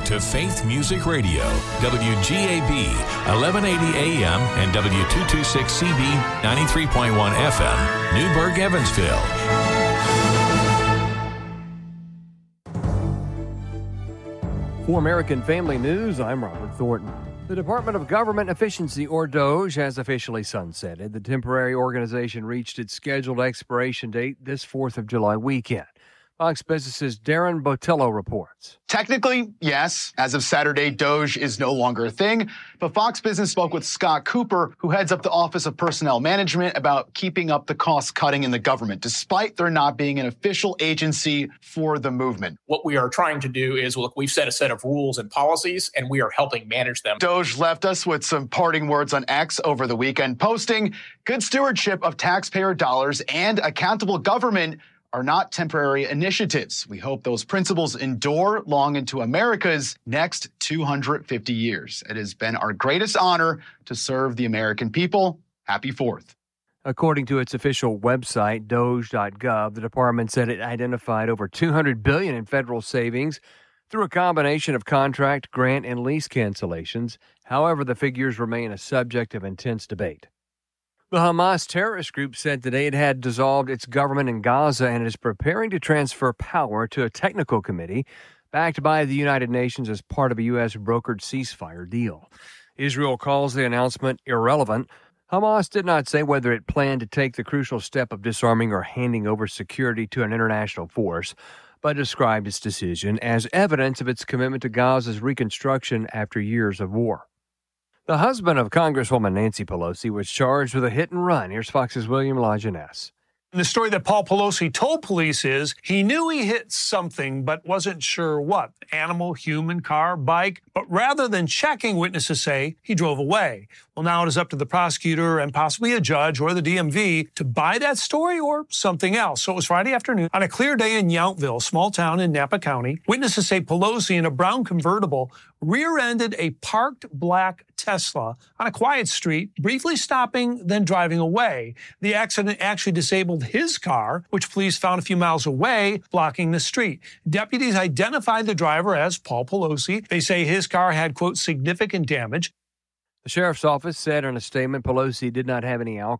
to Faith Music Radio, WGAB, 1180 AM and W226CB, 93.1 FM, Newburgh, Evansville. For American Family News, I'm Robert Thornton. The Department of Government Efficiency, or DOGE, has officially sunsetted. The temporary organization reached its scheduled expiration date this 4th of July weekend. Fox Business's Darren Botello reports. Technically, yes. As of Saturday, DOGE is no longer a thing. But Fox Business spoke with Scott Cooper, who heads up the Office of Personnel Management, about keeping up the cost cutting in the government, despite there not being an official agency for the movement. What we are trying to do is, look, we've set a set of rules and policies, and we are helping manage them. DOGE left us with some parting words on X over the weekend, posting, "Good stewardship of taxpayer dollars and accountable government are not temporary initiatives. We hope those principles endure long into America's next 250 years. It has been our greatest honor to serve the American people. Happy 4th. According to its official website, doge.gov, the department said it identified over $200 billion in federal savings through a combination of contract, grant, and lease cancellations. However, the figures remain a subject of intense debate. The Hamas terrorist group said today it had dissolved its government in Gaza and is preparing to transfer power to a technical committee backed by the United Nations as part of a U.S. brokered ceasefire deal. Israel calls the announcement irrelevant. Hamas did not say whether it planned to take the crucial step of disarming or handing over security to an international force, but described its decision as evidence of its commitment to Gaza's reconstruction after years of war. The husband of Congresswoman Nancy Pelosi was charged with a hit and run. Here's Fox's William Lajeunesse. The story that Paul Pelosi told police is he knew he hit something but wasn't sure what. Animal, human, car, bike. But rather than checking, witnesses say he drove away. Well, now it is up to the prosecutor and possibly a judge or the DMV to buy that story or something else. So it was Friday afternoon on a clear day in Yountville, small town in Napa County. Witnesses say Pelosi in a brown convertible rear-ended a parked black Tesla on a quiet street, briefly stopping, then driving away. The accident actually disabled his car, which police found a few miles away, blocking the street. Deputies identified the driver as Paul Pelosi. They say his car had, quote, significant damage. The sheriff's office said in a statement Pelosi did not have any alcohol